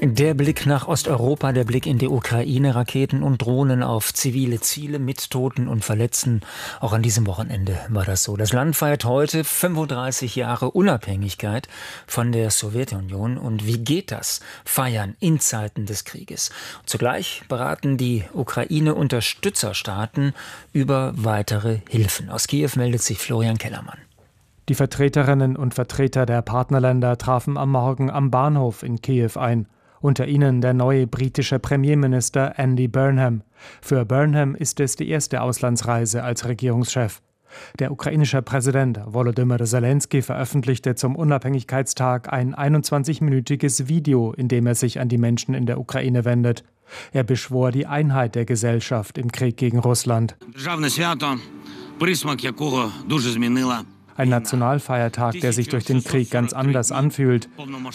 Der Blick nach Osteuropa, der Blick in die Ukraine, Raketen und Drohnen auf zivile Ziele mit Toten und Verletzten. Auch an diesem Wochenende war das so. Das Land feiert heute 35 Jahre Unabhängigkeit von der Sowjetunion. Und wie geht das? Feiern in Zeiten des Krieges. Und zugleich beraten die Ukraine-Unterstützerstaaten über weitere Hilfen. Aus Kiew meldet sich Florian Kellermann. Die Vertreterinnen und Vertreter der Partnerländer trafen am Morgen am Bahnhof in Kiew ein. Unter ihnen der neue britische Premierminister Andy Burnham. Für Burnham ist es die erste Auslandsreise als Regierungschef. Der ukrainische Präsident Volodymyr Zelensky veröffentlichte zum Unabhängigkeitstag ein 21-minütiges Video, in dem er sich an die Menschen in der Ukraine wendet. Er beschwor die Einheit der Gesellschaft im Krieg gegen Russland. Ein Nationalfeiertag, der sich durch den Krieg ganz anders anfühlt.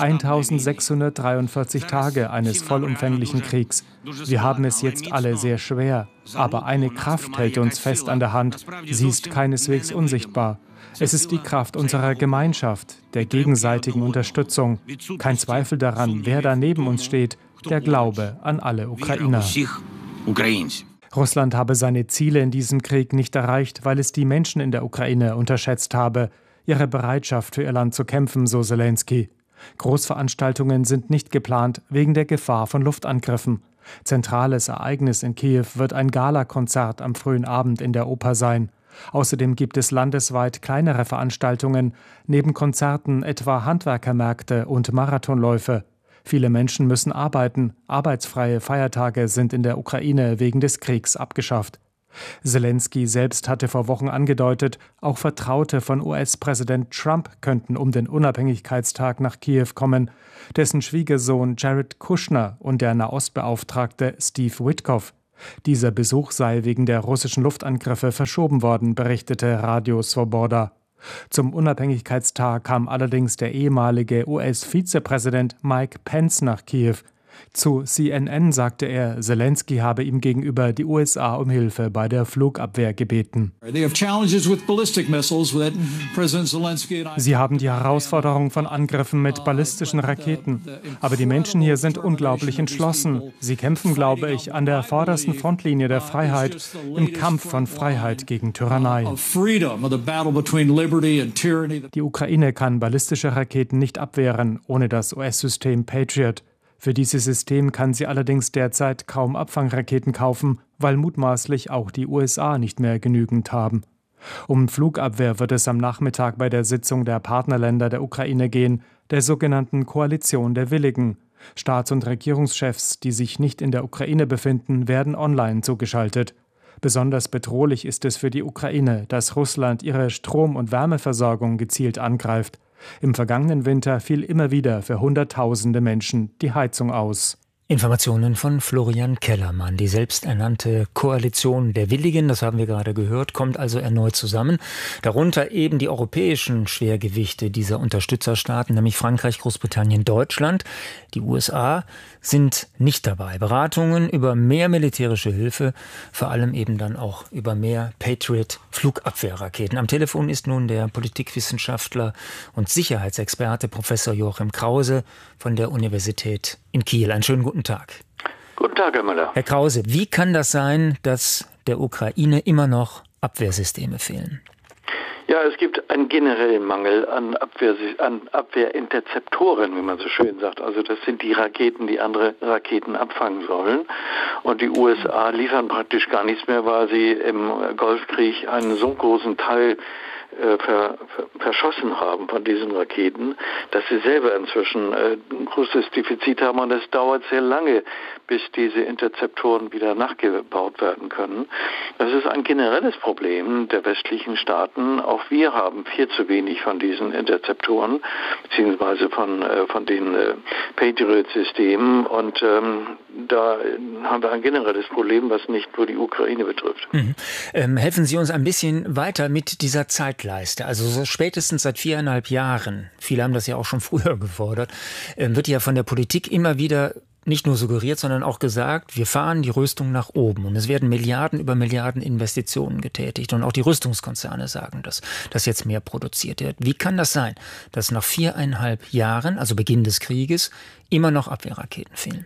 1643 Tage eines vollumfänglichen Kriegs. Wir haben es jetzt alle sehr schwer. Aber eine Kraft hält uns fest an der Hand. Sie ist keineswegs unsichtbar. Es ist die Kraft unserer Gemeinschaft, der gegenseitigen Unterstützung. Kein Zweifel daran, wer da neben uns steht. Der Glaube an alle Ukrainer. Russland habe seine Ziele in diesem Krieg nicht erreicht, weil es die Menschen in der Ukraine unterschätzt habe, ihre Bereitschaft für ihr Land zu kämpfen, so Zelensky. Großveranstaltungen sind nicht geplant wegen der Gefahr von Luftangriffen. Zentrales Ereignis in Kiew wird ein Galakonzert am frühen Abend in der Oper sein. Außerdem gibt es landesweit kleinere Veranstaltungen, neben Konzerten etwa Handwerkermärkte und Marathonläufe. Viele Menschen müssen arbeiten. Arbeitsfreie Feiertage sind in der Ukraine wegen des Kriegs abgeschafft. Zelensky selbst hatte vor Wochen angedeutet, auch Vertraute von US-Präsident Trump könnten um den Unabhängigkeitstag nach Kiew kommen. Dessen Schwiegersohn Jared Kushner und der Nahostbeauftragte Steve Witkoff. Dieser Besuch sei wegen der russischen Luftangriffe verschoben worden, berichtete Radio Svoboda. Zum Unabhängigkeitstag kam allerdings der ehemalige US-Vizepräsident Mike Pence nach Kiew. Zu CNN sagte er, Zelensky habe ihm gegenüber die USA um Hilfe bei der Flugabwehr gebeten. Sie haben die Herausforderung von Angriffen mit ballistischen Raketen. Aber die Menschen hier sind unglaublich entschlossen. Sie kämpfen, glaube ich, an der vordersten Frontlinie der Freiheit, im Kampf von Freiheit gegen Tyrannei. Die Ukraine kann ballistische Raketen nicht abwehren, ohne das US-System Patriot. Für dieses System kann sie allerdings derzeit kaum Abfangraketen kaufen, weil mutmaßlich auch die USA nicht mehr genügend haben. Um Flugabwehr wird es am Nachmittag bei der Sitzung der Partnerländer der Ukraine gehen, der sogenannten Koalition der Willigen. Staats- und Regierungschefs, die sich nicht in der Ukraine befinden, werden online zugeschaltet. Besonders bedrohlich ist es für die Ukraine, dass Russland ihre Strom- und Wärmeversorgung gezielt angreift. Im vergangenen Winter fiel immer wieder für Hunderttausende Menschen die Heizung aus. Informationen von Florian Kellermann. Die selbsternannte Koalition der Willigen, das haben wir gerade gehört, kommt also erneut zusammen. Darunter eben die europäischen Schwergewichte dieser Unterstützerstaaten, nämlich Frankreich, Großbritannien, Deutschland. Die USA sind nicht dabei. Beratungen über mehr militärische Hilfe, vor allem eben dann auch über mehr Patriot-Flugabwehrraketen. Am Telefon ist nun der Politikwissenschaftler und Sicherheitsexperte Professor Joachim Krause von der Universität in Kiel. Einen schönen guten Tag. Guten Tag, Herr Müller. Herr Krause, wie kann das sein, dass der Ukraine immer noch Abwehrsysteme fehlen? Ja, es gibt einen generellen Mangel an Abwehrinterzeptoren, wie man so schön sagt. Also das sind die Raketen, die andere Raketen abfangen sollen. Und die USA liefern praktisch gar nichts mehr, weil sie im Golfkrieg einen so großen Teil verschossen haben von diesen Raketen, dass sie selber inzwischen ein großes Defizit haben, und es dauert sehr lange, bis diese Interzeptoren wieder nachgebaut werden können. Das ist ein generelles Problem der westlichen Staaten. Auch wir haben viel zu wenig von diesen Interzeptoren, beziehungsweise von den Patriot-Systemen, und da haben wir ein generelles Problem, was nicht nur die Ukraine betrifft. Helfen Sie uns ein bisschen weiter mit dieser Zeitleiste. Also so spätestens seit 4,5 Jahren, viele haben das ja auch schon früher gefordert, wird ja von der Politik immer wieder nicht nur suggeriert, sondern auch gesagt, wir fahren die Rüstung nach oben. Und es werden Milliarden über Milliarden Investitionen getätigt. Und auch die Rüstungskonzerne sagen das, dass jetzt mehr produziert wird. Wie kann das sein, dass nach 4,5 Jahren, also Beginn des Krieges, immer noch Abwehrraketen fehlen?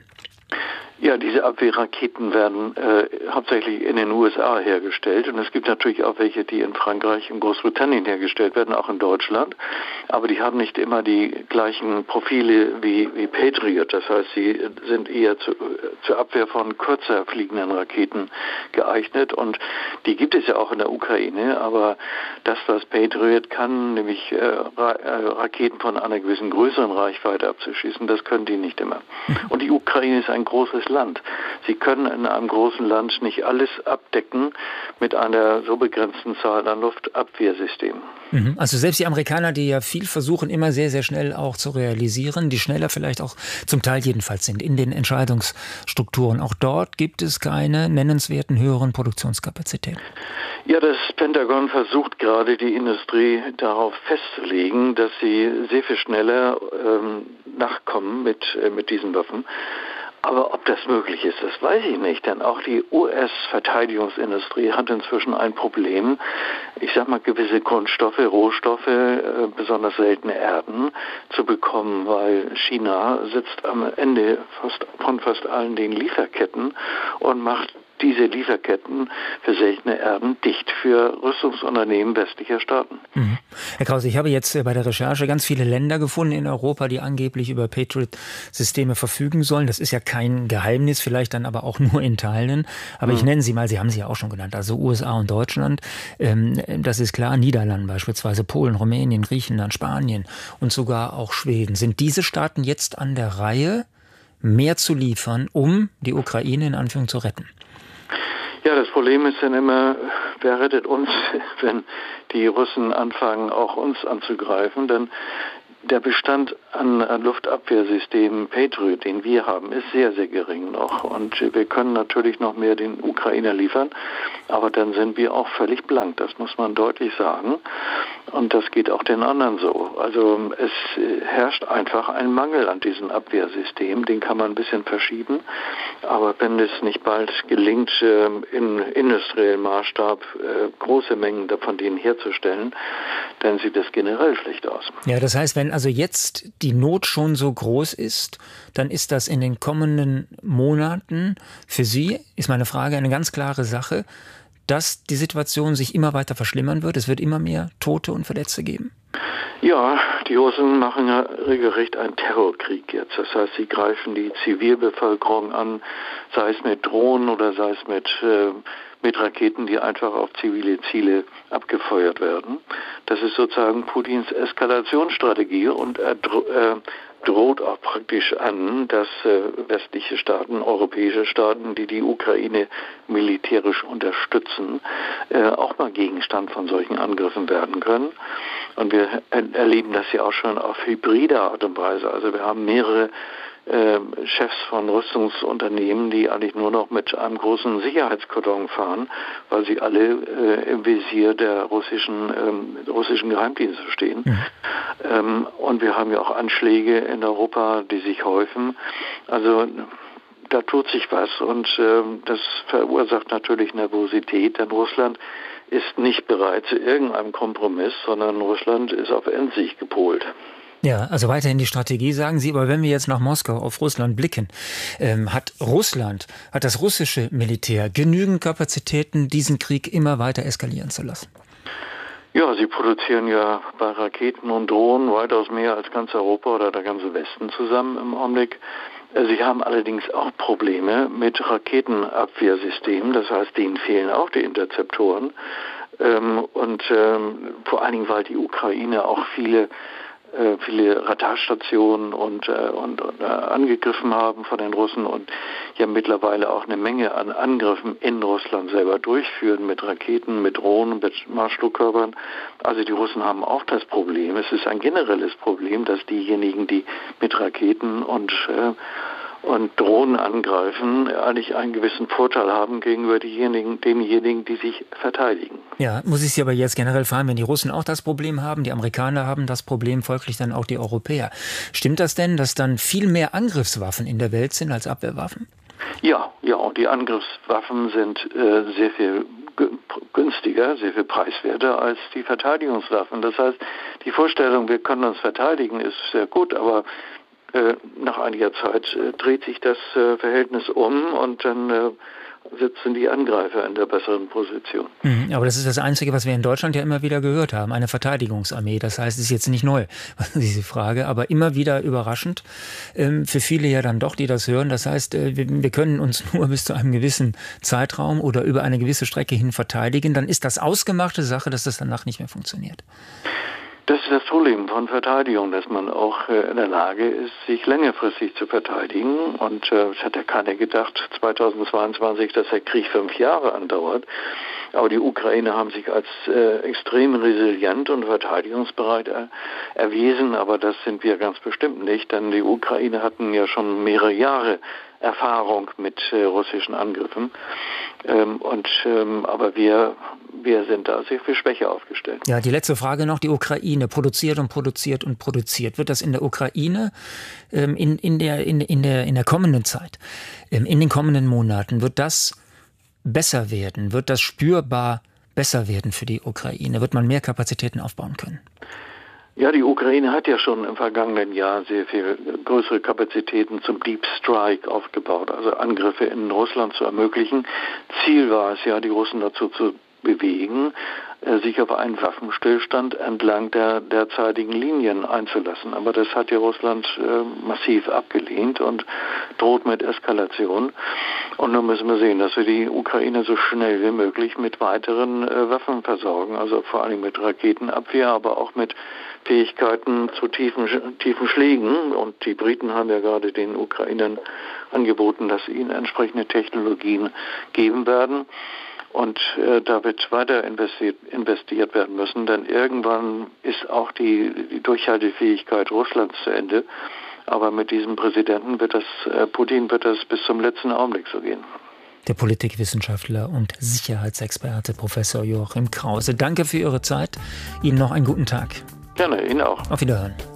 Ja, diese Abwehrraketen werden hauptsächlich in den USA hergestellt und es gibt natürlich auch welche, die in Frankreich und Großbritannien hergestellt werden, auch in Deutschland. Aber die haben nicht immer die gleichen Profile wie Patriot. Das heißt, sie sind eher zur Abwehr von kürzer fliegenden Raketen geeignet und die gibt es ja auch in der Ukraine. Aber das, was Patriot kann, nämlich Raketen von einer gewissen größeren Reichweite abzuschießen, das können die nicht immer. Und die Ukraine ist ein großes Land. Sie können in einem großen Land nicht alles abdecken mit einer so begrenzten Zahl an Luftabwehrsystemen. Also selbst die Amerikaner, die ja viel versuchen, immer sehr, sehr schnell auch zu realisieren, die schneller vielleicht auch zum Teil jedenfalls sind in den Entscheidungsstrukturen. Auch dort gibt es keine nennenswerten höheren Produktionskapazitäten. Ja, das Pentagon versucht gerade die Industrie darauf festzulegen, dass sie sehr viel schneller nachkommen mit diesen Waffen. Aber ob das möglich ist, das weiß ich nicht, denn auch die US-Verteidigungsindustrie hat inzwischen ein Problem. Ich sag mal, gewisse Grundstoffe, Rohstoffe, besonders seltene Erden zu bekommen, weil China sitzt am Ende von fast allen den Lieferketten und macht diese Lieferketten für seltene Erden dicht für Rüstungsunternehmen westlicher Staaten. Herr Krause, ich habe jetzt bei der Recherche ganz viele Länder gefunden in Europa, die angeblich über Patriot-Systeme verfügen sollen. Das ist ja kein Geheimnis, vielleicht dann aber auch nur in Teilen. Aber ich nenne sie mal, Sie haben sie ja auch schon genannt, also USA und Deutschland. Das ist klar, Niederlande beispielsweise, Polen, Rumänien, Griechenland, Spanien und sogar auch Schweden. Sind diese Staaten jetzt an der Reihe, mehr zu liefern, um die Ukraine in Anführung zu retten? Ja, das Problem ist dann immer, wer rettet uns, wenn die Russen anfangen, auch uns anzugreifen? Denn der Bestand an Luftabwehrsystemen Patriot, den wir haben, ist sehr, sehr gering noch. Und wir können natürlich noch mehr den Ukrainer liefern, aber dann sind wir auch völlig blank. Das muss man deutlich sagen. Und das geht auch den anderen so. Also es herrscht einfach ein Mangel an diesem Abwehrsystem. Den kann man ein bisschen verschieben. Aber wenn es nicht bald gelingt, in industriellem Maßstab große Mengen von denen herzustellen, dann sieht das generell schlecht aus. Ja, das heißt, wenn also jetzt die Not schon so groß ist, dann ist das in den kommenden Monaten für Sie, ist meine Frage, eine ganz klare Sache, dass die Situation sich immer weiter verschlimmern wird. Es wird immer mehr Tote und Verletzte geben. Ja, die Russen machen ja regelrecht einen Terrorkrieg jetzt. Das heißt, sie greifen die Zivilbevölkerung an, sei es mit Drohnen oder sei es mit Raketen, die einfach auf zivile Ziele abgefeuert werden. Das ist sozusagen Putins Eskalationsstrategie und er droht auch praktisch an, dass westliche Staaten, europäische Staaten, die die Ukraine militärisch unterstützen, auch mal Gegenstand von solchen Angriffen werden können. Und wir erleben das ja auch schon auf hybride Art und Weise. Also wir haben mehrere Chefs von Rüstungsunternehmen, die eigentlich nur noch mit einem großen Sicherheitskordon fahren, weil sie alle im Visier der russischen Geheimdienste stehen. Und wir haben ja auch Anschläge in Europa, die sich häufen. Also da tut sich was und das verursacht natürlich Nervosität, denn Russland ist nicht bereit zu irgendeinem Kompromiss, sondern Russland ist auf Endsieg gepolt. Ja, also weiterhin die Strategie, sagen Sie. Aber wenn wir jetzt nach Moskau auf Russland blicken, hat das russische Militär genügend Kapazitäten, diesen Krieg immer weiter eskalieren zu lassen? Ja, sie produzieren ja bei Raketen und Drohnen weitaus mehr als ganz Europa oder der ganze Westen zusammen im Augenblick. Sie haben allerdings auch Probleme mit Raketenabwehrsystemen, das heißt, denen fehlen auch die Interceptoren. Und vor allen Dingen, weil die Ukraine auch viele Radarstationen und angegriffen haben von den Russen und ja mittlerweile auch eine Menge an Angriffen in Russland selber durchführen mit Raketen, mit Drohnen, mit Marschflugkörpern. Also die Russen haben auch das Problem. Es ist ein generelles Problem, dass diejenigen, die mit Raketen und und Drohnen angreifen, eigentlich einen gewissen Vorteil haben gegenüber denjenigen, die sich verteidigen. Ja, muss ich Sie aber jetzt generell fragen, wenn die Russen auch das Problem haben, die Amerikaner haben das Problem, folglich dann auch die Europäer. Stimmt das denn, dass dann viel mehr Angriffswaffen in der Welt sind als Abwehrwaffen? Ja, und die Angriffswaffen sind sehr viel günstiger, sehr viel preiswerter als die Verteidigungswaffen. Das heißt, die Vorstellung, wir können uns verteidigen, ist sehr gut, aber nach einiger Zeit dreht sich das Verhältnis um und dann sitzen die Angreifer in der besseren Position. Aber das ist das Einzige, was wir in Deutschland ja immer wieder gehört haben, eine Verteidigungsarmee. Das heißt, es ist jetzt nicht neu, diese Frage, aber immer wieder überraschend. Für viele ja dann doch, die das hören. Das heißt, wir können uns nur bis zu einem gewissen Zeitraum oder über eine gewisse Strecke hin verteidigen. Dann ist das ausgemachte Sache, dass das danach nicht mehr funktioniert. Das ist das Problem von Verteidigung, dass man auch in der Lage ist, sich längerfristig zu verteidigen. Und es hat ja keiner gedacht, 2022, dass der Krieg 5 Jahre andauert. Aber die Ukrainer haben sich als extrem resilient und verteidigungsbereit erwiesen. Aber das sind wir ganz bestimmt nicht, denn die Ukrainer hatten ja schon mehrere Jahre Erfahrung mit russischen Angriffen. Aber wir sind da sehr viel schwächer aufgestellt. Ja, die letzte Frage noch. Die Ukraine produziert und produziert und produziert. Wird das in der Ukraine in der kommenden Zeit, in den kommenden Monaten, wird das besser werden? Wird das spürbar besser werden für die Ukraine? Wird man mehr Kapazitäten aufbauen können? Ja, die Ukraine hat ja schon im vergangenen Jahr sehr viel größere Kapazitäten zum Deep Strike aufgebaut, also Angriffe in Russland zu ermöglichen. Ziel war es ja, die Russen dazu zu bewegen, sich auf einen Waffenstillstand entlang der derzeitigen Linien einzulassen. Aber das hat ja Russland massiv abgelehnt und droht mit Eskalation. Und nun müssen wir sehen, dass wir die Ukraine so schnell wie möglich mit weiteren Waffen versorgen, also vor allem mit Raketenabwehr, aber auch mit Fähigkeiten zu tiefen Schlägen. Und die Briten haben ja gerade den Ukrainern angeboten, dass sie ihnen entsprechende Technologien geben werden. Und da wird weiter investiert werden müssen, denn irgendwann ist auch die Durchhaltefähigkeit Russlands zu Ende. Aber mit diesem Präsidenten Putin wird das bis zum letzten Augenblick so gehen. Der Politikwissenschaftler und Sicherheitsexperte Professor Joachim Krause. Danke für Ihre Zeit. Ihnen noch einen guten Tag. Gerne, Ihnen auch. Auf Wiederhören.